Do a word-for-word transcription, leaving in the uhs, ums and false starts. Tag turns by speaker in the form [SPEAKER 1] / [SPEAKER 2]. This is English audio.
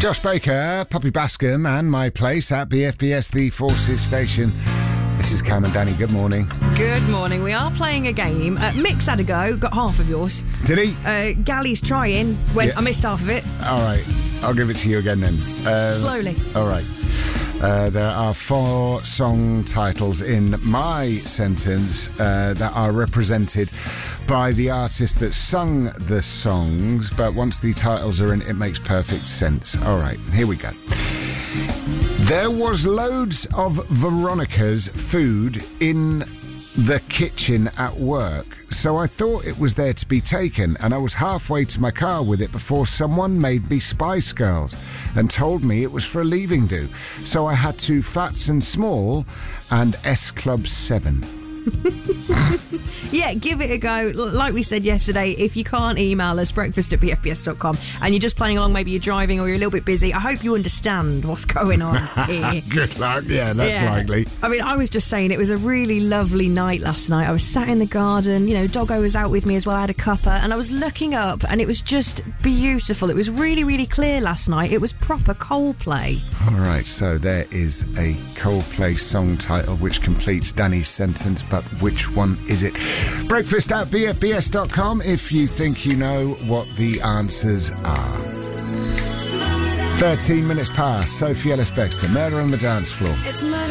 [SPEAKER 1] Josh Baker, Poppy Bascom, and my place at B F B S, the Forces Station. This is Cam and Danny. Good morning.
[SPEAKER 2] Good morning. We are playing a game. Uh, Mick's had a go, got half of yours.
[SPEAKER 1] Did he?
[SPEAKER 2] Uh, Gally's trying. When
[SPEAKER 1] Yeah.
[SPEAKER 2] I missed half of it.
[SPEAKER 1] All right. I'll give it to you again then. Uh,
[SPEAKER 2] Slowly.
[SPEAKER 1] All right. Uh, there are four song titles in my sentence uh, that are represented by the artist that sung the songs, but once the titles are in, it makes perfect sense. All right, here we go. There was loads of Veronica's food in the kitchen at work, so I thought it was there to be taken, and I was halfway to my car with it before someone made me Spice Girls and told me it was for a leaving do. So I had two Fats and Small and S Club seven.
[SPEAKER 2] Yeah, give it a go. L- Like we said yesterday, if you can't email us, breakfast at b f b s dot com, and you're just playing along, maybe you're driving or you're a little bit busy, I hope you understand what's going on here.
[SPEAKER 1] Good luck. Yeah, that's
[SPEAKER 2] Yeah.
[SPEAKER 1] likely.
[SPEAKER 2] I mean, I was just saying it was a really lovely night last night. I was sat in the garden, you know, Doggo was out with me as well. I had a cuppa, and I was looking up, and it was just beautiful. It was really, really clear last night. It was proper Coldplay.
[SPEAKER 1] All right, so there is a Coldplay song title which completes Danny's sentence, but which one is it? Breakfast at b f b s dot com if you think you know what the answers are. thirteen minutes past, Sophie Ellis-Bextor, Murder on the Dance Floor.
[SPEAKER 3] It's murder.